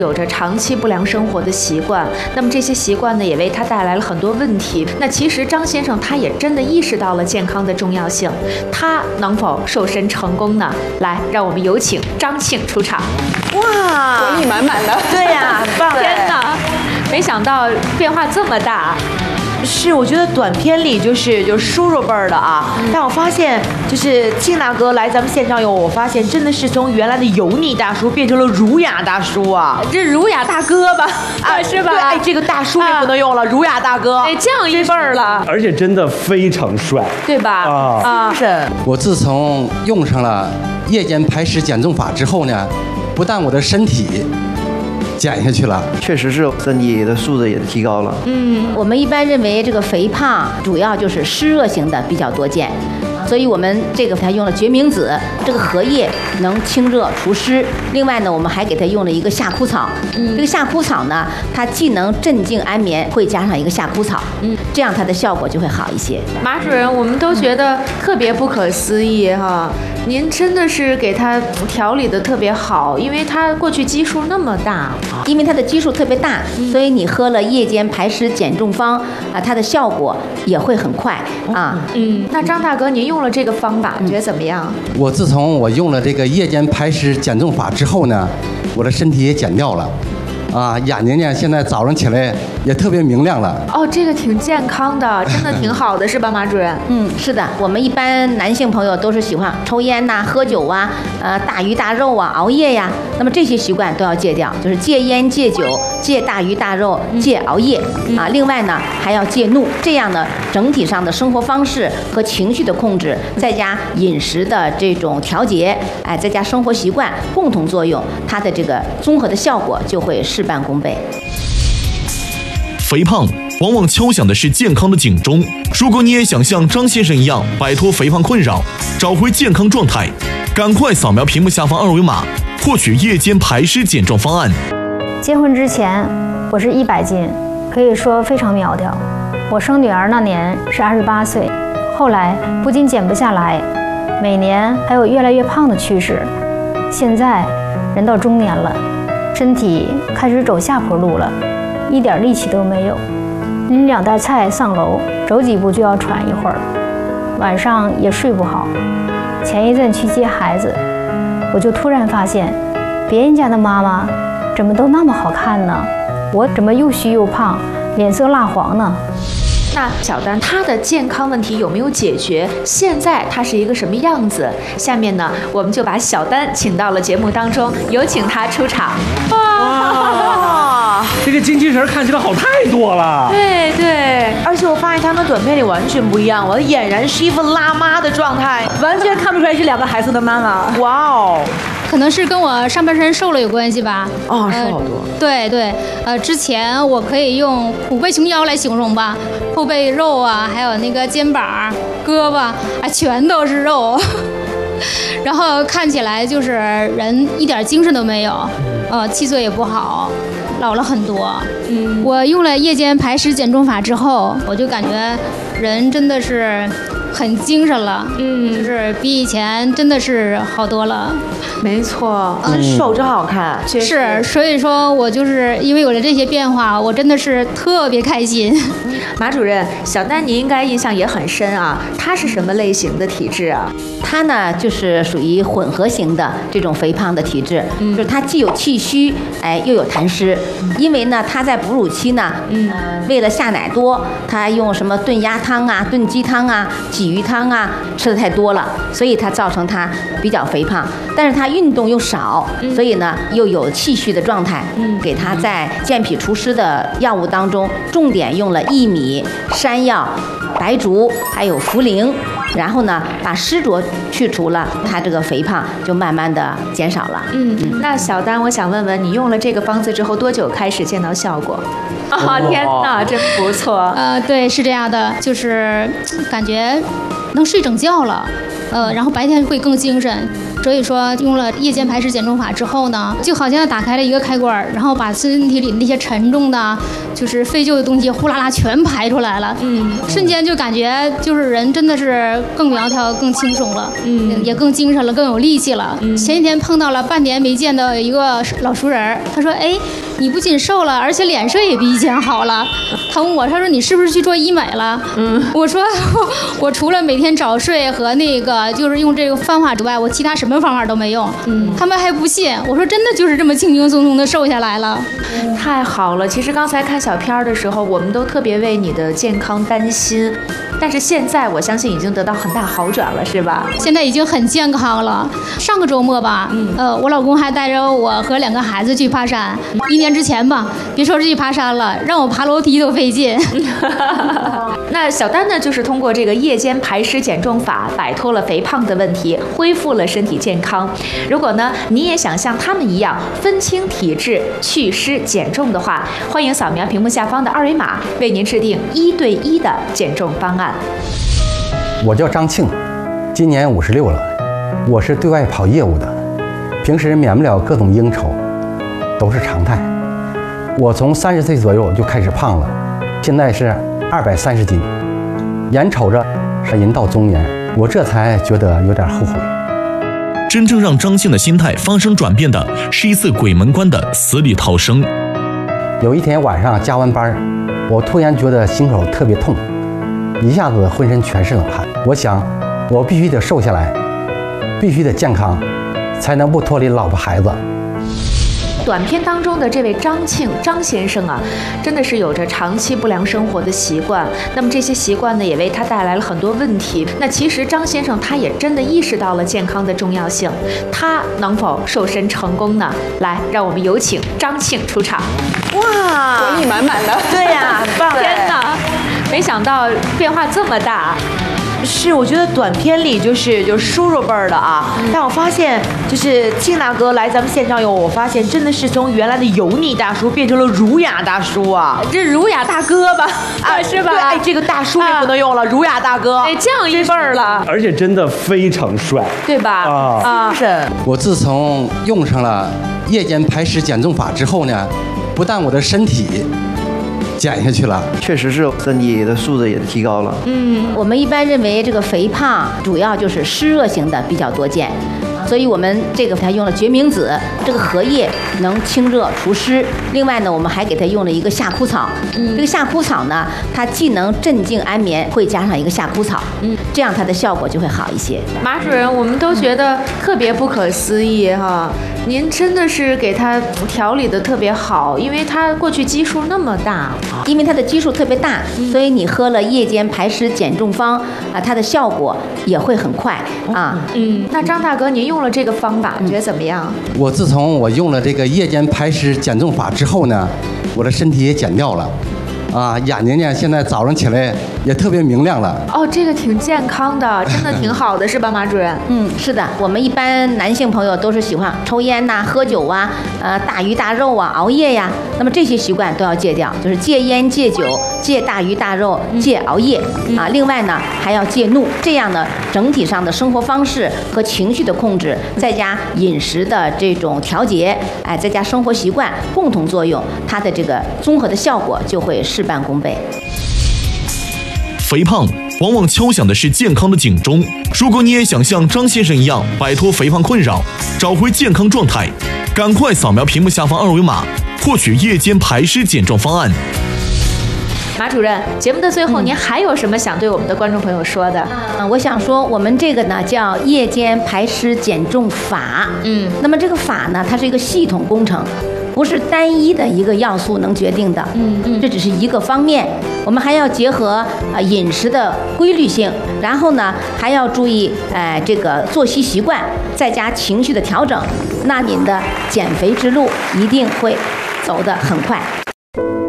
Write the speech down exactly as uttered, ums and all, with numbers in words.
有着长期不良生活的习惯，那么这些习惯呢，也为他带来了很多问题。那其实张先生他也真的意识到了健康的重要性，他能否瘦身成功呢？来，让我们有请张庆出场。 哇，活力满满的， 对呀、啊，很棒！ 天哪，没想到变化这么大。 是，我觉得短片里就是就是叔叔辈儿的啊，嗯、但我发现就是庆大哥来咱们线上以后，我发现真的是从原来的油腻大叔变成了儒雅大叔啊， 这儒雅大哥吧，啊是吧？ 对，哎，这个大叔也不能用了，啊、儒雅大哥， 哎，降一辈儿了， 而且真的非常帅， 对吧？ 啊啊， 是。 我自从用上了夜间排湿减重法之后呢，不但我的身体减下去了， 确实是身体的素质也提高了。 嗯，我们一般认为这个肥胖主要就是湿热型的比较多见，所以我们这个还用了决明子，这个荷叶能清热除湿。另外呢，我们还给它用了一个夏枯草。嗯，这个夏枯草呢，它既能镇静安眠，会加上一个夏枯草，嗯，这样它的效果就会好一些。 马主任，我们都觉得特别不可思议哈，您真的是给他调理的特别好，因为他过去基数那么大， 因为它的基数特别大，所以你喝了夜间排湿减重方啊，它的效果也会很快啊。 嗯，那张大哥，您用了这个方法，觉得怎么样？ 我自从我用了这个夜间排湿减重法之后呢，我的身体也减掉了。啊，眼睛呢，现在早上起来也特别明亮了。 哦，这个挺健康的，真的挺好的，是吧，马主任？ 嗯，是的。我们一般男性朋友都是喜欢抽烟呐、喝酒啊、呃大鱼大肉啊、熬夜呀。那么这些习惯都要戒掉，就是戒烟、戒酒、戒大鱼大肉、戒熬夜啊。另外呢，还要戒怒。这样呢，整体上的生活方式和情绪的控制，再加饮食的这种调节，哎，再加生活习惯共同作用，它的这个综合的效果就会事半功倍。 肥胖往往敲响的是健康的警钟。如果你也想像张先生一样摆脱肥胖困扰，找回健康状态，赶快扫描屏幕下方二维码，获取夜间排湿减重方案。 结婚之前我是一百斤，可以说非常苗条。我生女儿那年是二十八岁，后来不仅减不下来，每年还有越来越胖的趋势。现在人到中年了，身体开始走下坡路了，一点力气都没有，拎两袋菜上楼，走几步就要喘一会儿，晚上也睡不好。前一阵去接孩子，我就突然发现，别人家的妈妈怎么都那么好看呢？我怎么又虚又胖，脸色蜡黄呢？ 那小丹她的健康问题有没有解决？现在她是一个什么样子？下面呢，我们就把小丹请到了节目当中，有请她出场。 哇，这个精气神看起来好太多了。 对对， 而且我发现他跟短片里完全不一样，我俨然是一副辣妈的状态， 完全看不出来是两个孩子的妈妈。 哇哦！ 可能是跟我上半身瘦了有关系吧。 哦，瘦好多。 呃、对对，呃，之前我可以用虎背熊腰来形容吧，后背肉啊，还有那个肩膀、胳膊啊，全都是肉，然后看起来就是人一点精神都没有，呃，气色也不好，老了很多。嗯，我用了夜间排湿减重法之后，我就感觉人真的是很精神了，嗯，就是比以前真的是好多了。 没错， 真瘦真好看， 确实是。所以说我就是因为有了这些变化，我真的是特别开心。 马主任，小丹你应该印象也很深啊，她是什么类型的体质啊？ 她呢就是属于混合型的这种肥胖的体质，嗯、就是她既有气虚，哎，又有痰湿。因为呢，她在哺乳期呢，嗯、呃，为了下奶多，她用什么炖鸭汤啊、炖鸡汤啊、鲫鱼汤啊，吃的太多了，所以她造成她比较肥胖。但是她运动又少，嗯、所以呢又有气虚的状态。嗯，给她在健脾除湿的药物当中，重点用了薏米、山药、白术还有茯苓，然后呢把湿浊去除了，她这个肥胖就慢慢的减少了。 嗯，嗯那小丹，我想问问你用了这个方子之后多久开始见到效果？啊、哦，天哪，真不错。 呃，对，是这样的，就是感觉能睡整觉了。呃，然后白天会更精神， 所以说用了夜间排湿减重法之后呢，就好像打开了一个开关，然后把身体里那些沉重的，就是废旧的东西呼啦啦全排出来了。嗯，瞬间就感觉就是人真的是更苗条、更轻松了，嗯，也更精神了，更有力气了。嗯，前几天碰到了半年没见的一个老熟人，他说：“哎，你不仅瘦了，而且脸色也比以前好了。”他问我，他说：“你是不是去做医美了？”嗯，我说：“我除了每天早睡和那个就是用这个方法之外，我其他什么方法都没用。”嗯，他们还不信，我说：“真的就是这么轻轻松松的瘦下来了。” 太好了！其实刚才看小片的时候，我们都特别为你的健康担心，但是现在我相信已经得到很大好转了，是吧？ 现在已经很健康了。上个周末吧，嗯、呃，我老公还带着我和两个孩子去爬山。一年之前吧，别说是去爬山了，让我爬楼梯都费劲。 那小丹呢，就是通过这个夜间排湿减重法，摆脱了肥胖的问题，恢复了身体健康。如果呢，你也想像他们一样分清体质、祛湿减重的话，欢迎扫描屏幕下方的二维码，为您制定一对一的减重方案。 我叫张庆，今年五十六了，我是对外跑业务的，平时免不了各种应酬，都是常态。我从三十岁左右就开始胖了，现在是二百三十斤，眼瞅着是人到中年，我这才觉得有点后悔。 真正让张庆的心态发生转变的是一次鬼门关的死里逃生。 有一天晚上加完班，我突然觉得心口特别痛，一下子浑身全是冷汗。我想，我必须得瘦下来，必须得健康，才能不脱离老婆孩子。 短片当中的这位张庆张先生啊，真的是有着长期不良生活的习惯。那么这些习惯呢，也为他带来了很多问题。那其实张先生他也真的意识到了健康的重要性，他能否瘦身成功呢？来，让我们有请张庆出场。 哇，回忆满满的。 对呀、啊，很棒！ 天哪，没想到变化这么大。 是，我觉得短片里就是就是叔叔辈儿的啊，嗯、但我发现就是庆大哥来咱们线上以后，我发现真的是从原来的油腻大叔变成了儒雅大叔啊， 这儒雅大哥吧，啊是吧？ 对，哎，这个大叔也不能用了，儒、啊、雅大哥， 哎，这样一辈儿了， 而且真的非常帅， 对吧？ 啊啊， 是。 我自从用上了夜间排湿减重法之后呢，不但我的身体减下去了， 确实是身体的素质也提高了。 嗯，我们一般认为这个肥胖主要就是湿热型的比较多见，所以我们这个它用了决明子，这个荷叶能清热除湿。另外呢，我们还给它用了一个夏枯草。嗯，这个夏枯草呢，它既能镇静安眠，会加上一个夏枯草，嗯，这样它的效果就会好一些。 马主任，我们都觉得特别不可思议哈，您真的是给他调理的特别好，因为他过去基数那么大。 因为它的基数特别大，所以你喝了夜间排湿减重方啊，它的效果也会很快啊。 嗯，那张大哥，您用了这个方法，觉得怎么样？ 我自从我用了这个夜间排湿减重法之后呢，我的身体也减掉了。啊，眼睛呢，现在早上起来也特别明亮了。 哦，这个挺健康的，真的挺好的，是吧，马主任？ 嗯，是的。我们一般男性朋友都是喜欢抽烟呐、喝酒啊、呃大鱼大肉啊、熬夜呀，那么这些习惯都要戒掉，就是戒烟、戒酒、戒大鱼大肉、戒熬夜、嗯、啊。另外呢，还要戒怒，这样呢，整体上的生活方式和情绪的控制，再加饮食的这种调节，哎，再加生活习惯共同作用，它的这个综合的效果就会是事半功倍。 肥胖往往敲响的是健康的警钟。如果你也想像张先生一样摆脱肥胖困扰，找回健康状态，赶快扫描屏幕下方二维码，获取夜间排湿减重方案。 马主任，节目的最后，您还有什么想对我们的观众朋友说的？ 嗯，我想说，我们这个呢叫夜间排湿减重法。嗯，那么这个法呢，它是一个系统工程。不是单一的一个要素能决定的，嗯嗯，这只是一个方面，我们还要结合啊、呃、饮食的规律性，然后呢还要注意哎、呃、这个作息习惯，再加情绪的调整，那您的减肥之路一定会走得很快。